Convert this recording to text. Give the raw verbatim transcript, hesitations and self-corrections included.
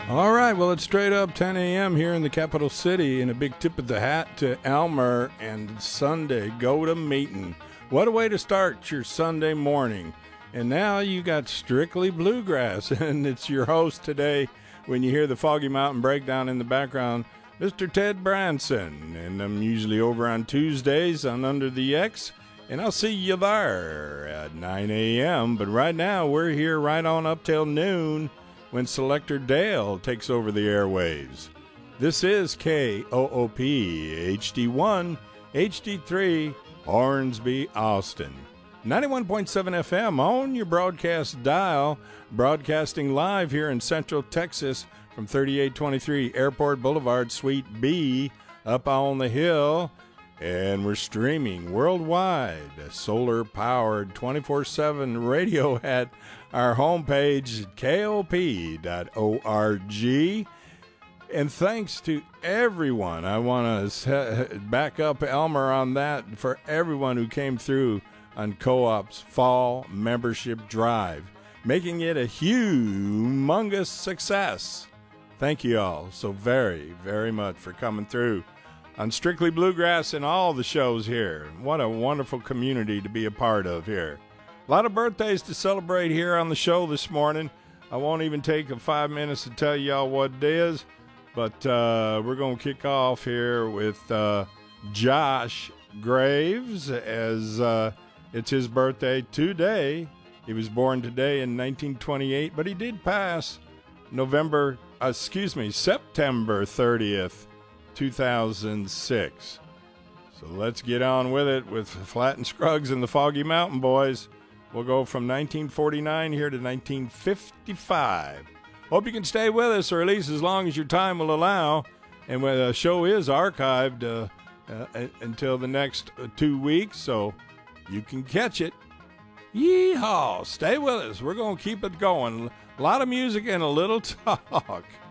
All right, well, it's straight up ten a.m. here in the capital city, and a big tip of the hat to Elmer and Sunday. Go to meeting. What a way to start your Sunday morning. And now you got Strictly Bluegrass, and it's your host today. When you hear the Foggy Mountain Breakdown in the background, Mister Ted Branson. And I'm usually over on Tuesdays on Under the X, and I'll see you there at nine a.m. But right now, we're here right on up till noon when Selector Dale takes over the airwaves. This is K O O P H D one, H D three, Hornsby, Austin. ninety-one point seven F M on your broadcast dial, broadcasting live here in Central Texas from thirty-eight twenty-three Airport Boulevard, Suite B, up on the hill. And we're streaming worldwide, solar-powered twenty-four seven radio at our homepage, K O P dot org. And thanks to everyone. I want to back up Elmer on that for everyone who came through on Co-op's fall membership drive, making it a humongous success. Thank you all so very, very much for coming through on Strictly Bluegrass and all the shows here. What a wonderful community to be a part of here. A lot of birthdays to celebrate here on the show this morning. I won't even take five minutes to tell y'all what it is, but uh, we're going to kick off here with uh, Josh Graves, as uh, it's his birthday today. He was born today in nineteen twenty-eight, but he did pass November, uh, excuse me, September thirtieth, two thousand six. So let's get on with it with Flatt and Scruggs and the Foggy Mountain Boys. We'll go from nineteen forty-nine here to nineteen fifty-five. Hope you can stay with us, or at least as long as your time will allow. And when the show is archived uh, uh, until the next uh, two weeks, so you can catch it. Yeehaw! Stay with us. We're going to keep it going. A lot of music and a little talk.